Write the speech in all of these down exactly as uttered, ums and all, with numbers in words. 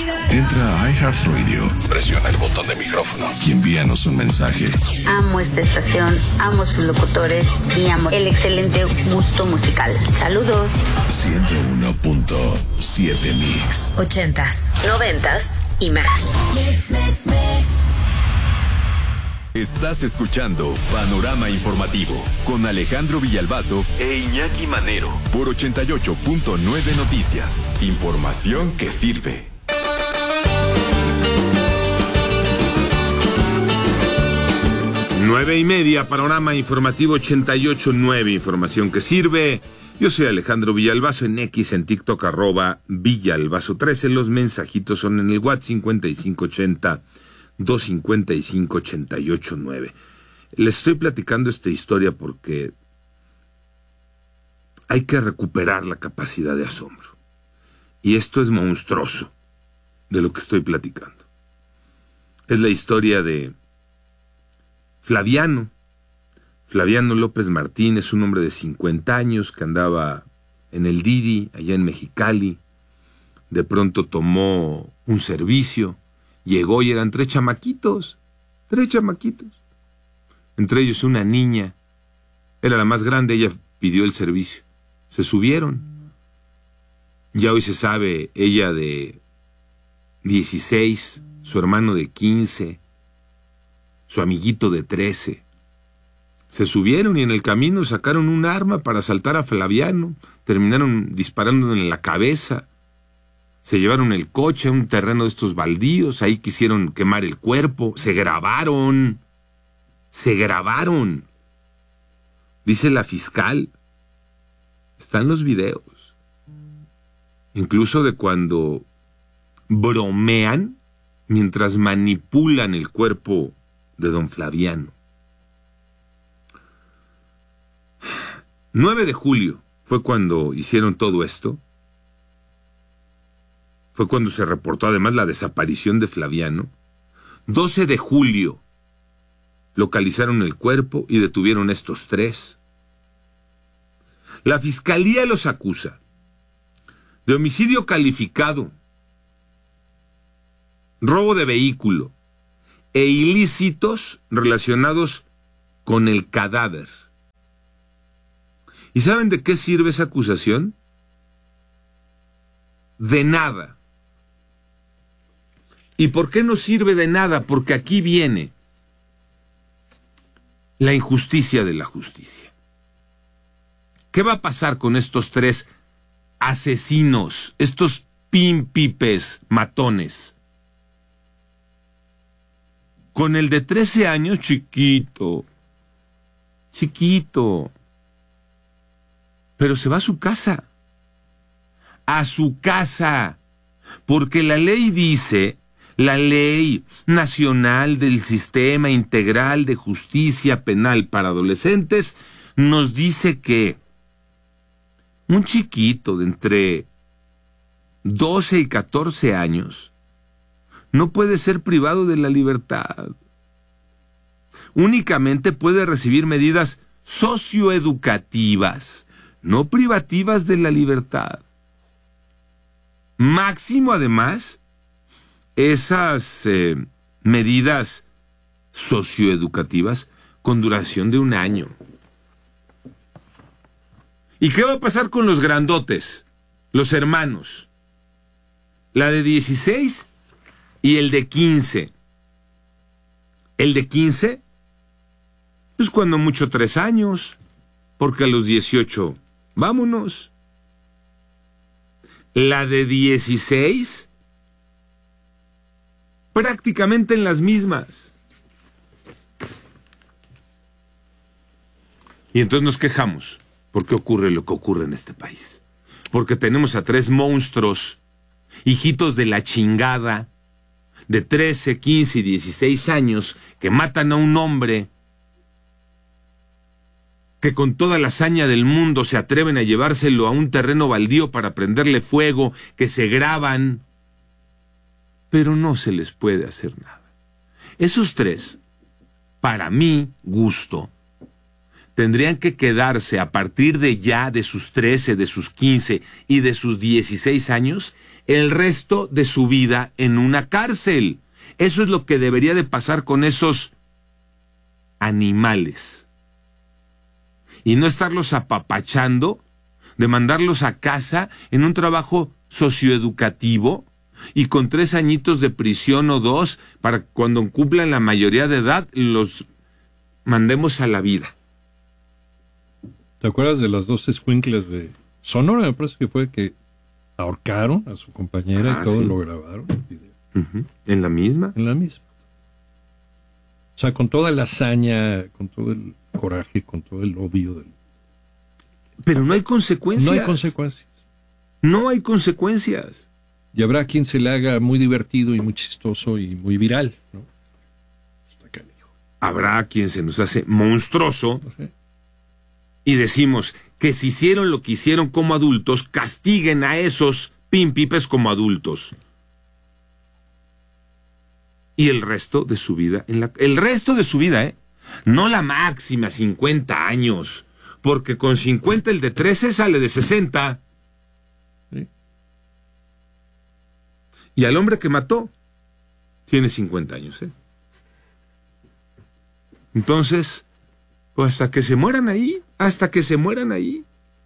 Entra a iHeartRadio, presiona el botón de micrófono y envíanos un mensaje. Amo esta estación, amo sus locutores y amo el excelente gusto musical. Saludos. ciento uno punto siete Mix. Ochentas, noventas y más. Mix, mix, mix. Estás escuchando Panorama Informativo con Alejandro Villalbazo e Iñaki Manero por ochenta y ocho punto nueve Noticias. Información que sirve. Nueve y media, Panorama Informativo ochenta y ocho punto nueve, información que sirve. Yo soy Alejandro Villalbazo, en X, en TikTok, arroba Villalbazo trece. Los mensajitos son en el WhatsApp cincuenta y cinco ochenta, doscientos cincuenta y cinco, ochenta y ocho nueve. Les estoy platicando esta historia porque hay que recuperar la capacidad de asombro. Y esto es monstruoso de lo que estoy platicando. Es la historia de Flaviano. Flaviano López Martínez, un hombre de cincuenta años que andaba en el Didi, allá en Mexicali. De pronto tomó un servicio, llegó y eran tres chamaquitos, tres chamaquitos. Entre ellos una niña, era la más grande, ella pidió el servicio. Se subieron. Ya hoy se sabe, ella de dieciséis, su hermano de quince, su amiguito de trece. Se subieron y en el camino sacaron un arma para asaltar a Flaviano. Terminaron disparándole en la cabeza. Se llevaron el coche a un terreno de estos baldíos. Ahí quisieron quemar el cuerpo. Se grabaron. Se grabaron. Dice la fiscal. Están los videos. Incluso de cuando bromean mientras manipulan el cuerpo de don Flaviano. nueve de julio fue cuando hicieron todo esto. Fue cuando se reportó además la desaparición de Flaviano. doce de julio localizaron el cuerpo y detuvieron a estos tres. La fiscalía los acusa de homicidio calificado, robo de vehículo e ilícitos relacionados con el cadáver. ¿Y saben de qué sirve esa acusación? De nada. ¿Y por qué no sirve de nada? Porque aquí viene la injusticia de la justicia. ¿Qué va a pasar con estos tres asesinos, estos pimpipes matones? Con el de trece años, chiquito, chiquito, pero se va a su casa, a su casa, porque la ley dice, la ley nacional del Sistema Integral de Justicia Penal para Adolescentes, nos dice que un chiquito de entre doce y catorce años no puede ser privado de la libertad. Únicamente puede recibir medidas socioeducativas, no privativas de la libertad. Máximo, además, esas eh, medidas socioeducativas con duración de un año. ¿Y qué va a pasar con los grandotes, los hermanos? La de dieciséis y el de quince. El de quince, pues cuando mucho tres años, porque a los dieciocho, vámonos. La de dieciséis, prácticamente en las mismas. Y entonces nos quejamos. ¿Por qué ocurre lo que ocurre en este país? Porque tenemos a tres monstruos, hijitos de la chingada, de trece, quince y dieciséis años, que matan a un hombre, que con toda la hazaña del mundo se atreven a llevárselo a un terreno baldío para prenderle fuego, que se graban, pero no se les puede hacer nada. Esos tres, para mi gusto, tendrían que quedarse a partir de ya de sus trece, de sus quince y de sus dieciséis años el resto de su vida en una cárcel. Eso es lo que debería de pasar con esos animales. Y no estarlos apapachando, de mandarlos a casa en un trabajo socioeducativo y con tres añitos de prisión o dos para que cuando cumplan la mayoría de edad los mandemos a la vida. ¿Te acuerdas de las dos escuincles de Sonora? Me parece que fue que ahorcaron a su compañera ah, y todo sí. Lo grabaron. El video. Uh-huh. ¿En la misma? En la misma. O sea, con toda la hazaña, con todo el coraje, con todo el odio. Del... Pero no hay consecuencias. No hay consecuencias. No hay consecuencias. Y habrá quien se le haga muy divertido y muy chistoso y muy viral, ¿no? Está canijo. Habrá quien se nos hace monstruoso. Okay. Y decimos que si hicieron lo que hicieron como adultos, castiguen a esos pimpipes como adultos. Y el resto de su vida, en la, el resto de su vida, ¿eh? No la máxima, cincuenta años, porque con cincuenta el de trece sale de sesenta. ¿Sí? Y al hombre que mató, tiene cincuenta años, ¿eh? Entonces, pues hasta que se mueran ahí, hasta que se mueran ahí.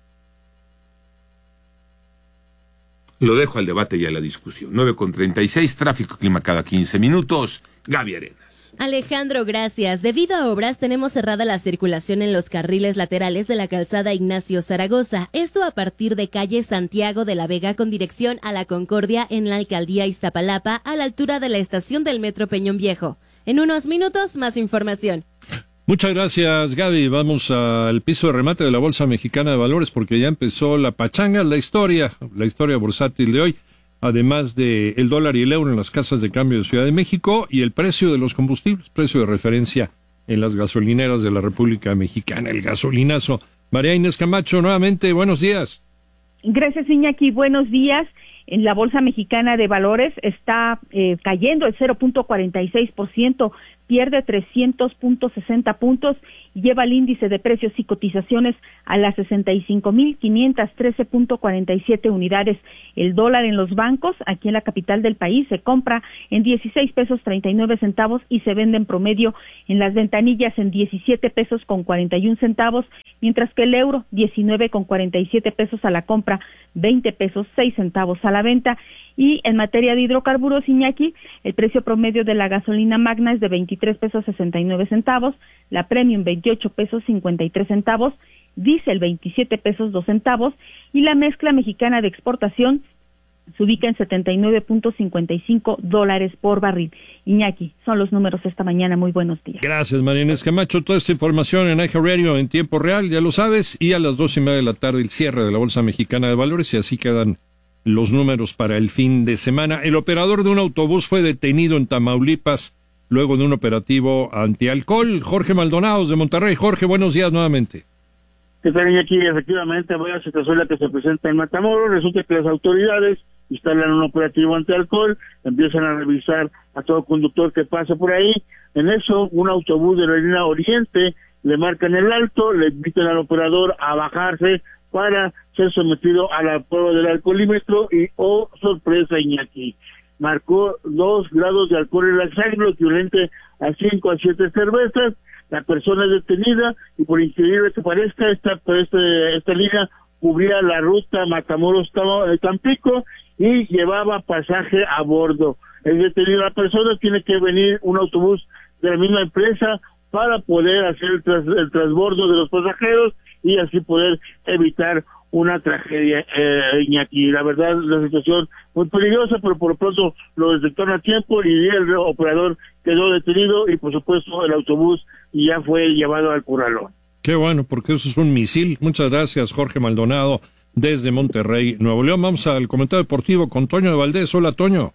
Lo dejo al debate y a la discusión. nueve con treinta y seis, tráfico, clima cada quince minutos. Gaby Arenas. Alejandro, gracias. Debido a obras, tenemos cerrada la circulación en los carriles laterales de la calzada Ignacio Zaragoza. Esto a partir de calle Santiago de la Vega con dirección a la Concordia en la alcaldía Iztapalapa, a la altura de la estación del Metro Peñón Viejo. En unos minutos, más información. Muchas gracias, Gaby. Vamos al piso de remate de la Bolsa Mexicana de Valores porque ya empezó la pachanga, la historia, la historia bursátil de hoy, además de el dólar y el euro en las casas de cambio de Ciudad de México y el precio de los combustibles, precio de referencia en las gasolineras de la República Mexicana, el gasolinazo. María Inés Camacho, nuevamente, buenos días. Gracias, Iñaki, buenos días. En la Bolsa Mexicana de Valores está eh, cayendo el cero punto cuarenta y seis por ciento, pierde trescientos punto sesenta puntos y lleva el índice de precios y cotizaciones a las sesenta y cinco mil quinientos trece punto cuarenta y siete unidades. El dólar en los bancos, aquí en la capital del país, se compra en dieciséis pesos treinta y nueve centavos y se vende en promedio en las ventanillas en diecisiete pesos con cuarenta y un centavos, mientras que el euro diecinueve con cuarenta y siete pesos a la compra, veinte pesos seis centavos a la venta. Y en materia de hidrocarburos, Iñaki, el precio promedio de la gasolina magna es de veintitrés pesos sesenta y nueve centavos, la premium veintiocho pesos cincuenta y tres centavos, diésel veintisiete pesos dos centavos y la mezcla mexicana de exportación se ubica en setenta y nueve punto cincuenta y cinco dólares por barril. Iñaki, son los números esta mañana. Muy buenos días. Gracias, María Inés Camacho. Toda esta información en Eje Radio en tiempo real, ya lo sabes, y a las dos y media de la tarde el cierre de la Bolsa Mexicana de Valores y así quedan los números para el fin de semana. El operador de un autobús fue detenido en Tamaulipas luego de un operativo antialcohol. Jorge Maldonado de Monterrey. Jorge, buenos días nuevamente. ¿Qué tal, aquí? Efectivamente, vaya situación la que se presenta en Matamoros. Resulta que las autoridades instalan un operativo antialcohol, empiezan a revisar a todo conductor que pase por ahí. En eso, un autobús de la línea Oriente le marcan el alto, le invitan al operador a bajarse para ser sometido a la prueba del alcoholímetro y, oh, sorpresa, Iñaki, marcó dos grados de alcohol en la sangre, lo equivalente a cinco a siete cervezas. La persona es detenida y, por increíble que parezca, esta, este, esta línea cubría la ruta Matamoros-Tampico y llevaba pasaje a bordo. Es detenida la persona, tiene que venir un autobús de la misma empresa para poder hacer el, tras, el transbordo de los pasajeros y así poder evitar una tragedia, eh, Iñaki. La verdad, la situación muy peligrosa, pero por lo pronto lo detectaron a tiempo y el operador quedó detenido y por supuesto el autobús ya fue llevado al corralón. Qué bueno, porque eso es un misil. Muchas gracias, Jorge Maldonado, desde Monterrey, Nuevo León. Vamos al comentario deportivo con Toño de Valdés. Hola, Toño.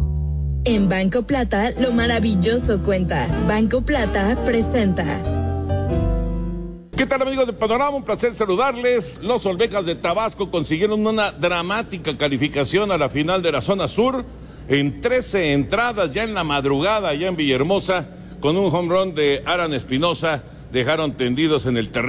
En Banco Plata, lo maravilloso cuenta. Banco Plata presenta. ¿Qué tal, amigos de Panorama? Un placer saludarles. Los Olmecas de Tabasco consiguieron una dramática calificación a la final de la zona sur en trece entradas ya en la madrugada, ya en Villahermosa, con un home run de Aran Espinosa. Dejaron tendidos en el terreno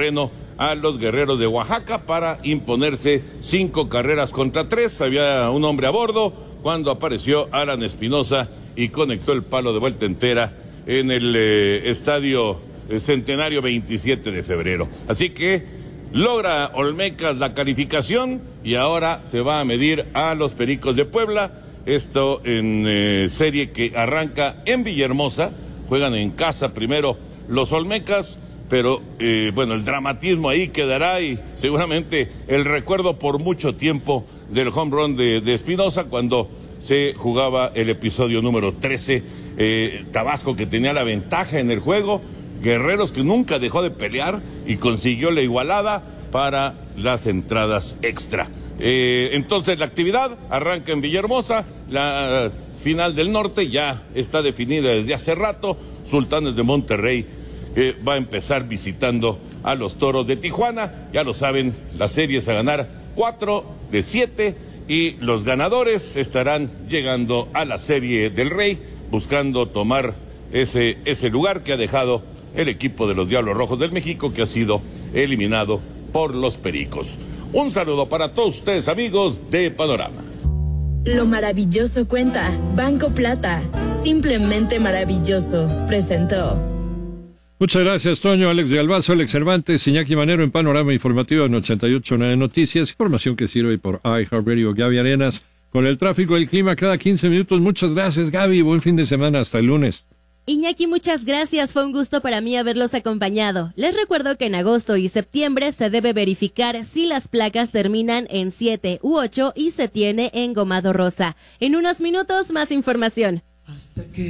a los Guerreros de Oaxaca para imponerse cinco carreras contra tres. Había un hombre a bordo cuando apareció Alan Espinosa y conectó el palo de vuelta entera en el eh, estadio Centenario veintisiete de febrero. Así que logra Olmecas la calificación y ahora se va a medir a los Pericos de Puebla. Esto en eh, serie que arranca en Villahermosa. Juegan en casa primero los Olmecas, pero eh, bueno, el dramatismo ahí quedará y seguramente el recuerdo por mucho tiempo del home run de, de Espinosa cuando se jugaba el episodio número trece, eh, Tabasco que tenía la ventaja en el juego, Guerreros que nunca dejó de pelear y consiguió la igualada para las entradas extra. Eh, entonces la actividad arranca en Villahermosa, la final del norte ya está definida desde hace rato. Sultanes de Monterrey eh, va a empezar visitando a los Toros de Tijuana. Ya lo saben, las series a ganar cuatro de siete y los ganadores estarán llegando a la Serie del Rey buscando tomar ese, ese lugar que ha dejado el equipo de los Diablos Rojos del México, que ha sido eliminado por los Pericos. Un saludo para todos ustedes, amigos de Panorama. Lo maravilloso cuenta. Banco Plata. Simplemente maravilloso. Presentó. Muchas gracias, Toño, Alex Villalbazo, Alex Cervantes, Iñaki Manero en Panorama Informativo en ochenta y ocho punto nueve Noticias. Información que sirve por iHeartRadio. Gaby Arenas con el tráfico y el clima cada quince minutos. Muchas gracias, Gaby. Buen fin de semana. Hasta el lunes. Iñaki, muchas gracias. Fue un gusto para mí haberlos acompañado. Les recuerdo que en agosto y septiembre se debe verificar si las placas terminan en siete u ocho y se tiene engomado rosa. En unos minutos, más información. Hasta que